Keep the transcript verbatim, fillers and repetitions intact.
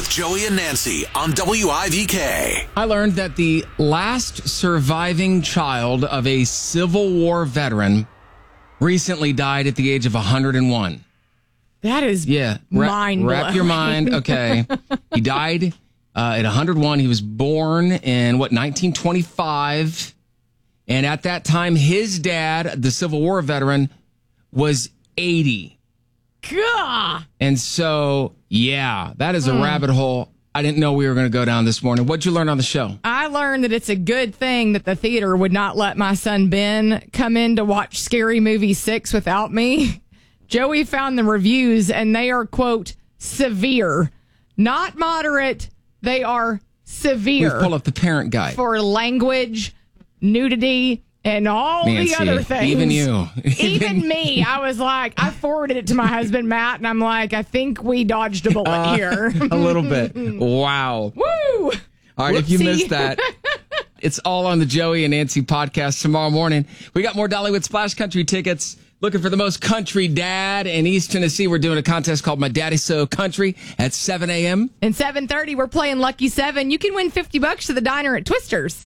with Joey and Nancy on W I V K. I learned that the last surviving child of a Civil War veteran recently died at the age of one hundred one. That is yeah, mind blowing. Wrap your mind. Okay. He died uh, at one hundred one. He was born in, what, nineteen twenty-five. And at that time, his dad, the Civil War veteran, was eighty. Gah! And so, yeah, that is a mm. rabbit hole I didn't know we were going to go down this morning. What'd you learn on the show? I learned that it's a good thing that the theater would not let my son Ben come in to watch Scary Movie six without me. Joey found the reviews, and they are, quote, severe. Not moderate. They are severe. We've pulled up the parent guide. For language, nudity, and all Nancy, the other things. Even you. Even me. I was like, I forwarded it to my husband, Matt, and I'm like, I think we dodged a bullet uh, here. A little bit. Wow. Woo! All right, Whoopsie. If you missed that, it's all on the Joey and Nancy podcast tomorrow morning. We got more Dollywood Splash Country tickets. Looking for the most country dad in East Tennessee. We're doing a contest called My Daddy's So Country at seven a.m. And seven thirty, we're playing Lucky Seven. You can win fifty bucks to the diner at Twister's.